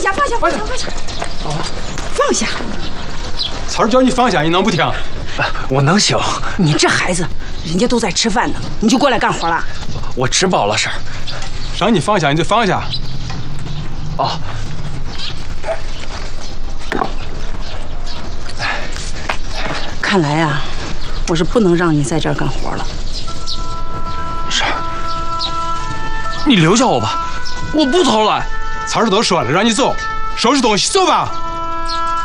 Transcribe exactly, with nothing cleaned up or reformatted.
下，放下，放下，放下！哦，放下！ 曹儿叫你放下，你能不听？ 我能行。 你这孩子，人家都在吃饭呢，你就过来干活了？ 我吃饱了，婶儿。 让你放下你就放下。 哦。 看来呀，我是不能让你在这儿干活了。 婶儿，你留下我吧，我不偷懒。 曹儿都说了，让你走，收拾东西走吧。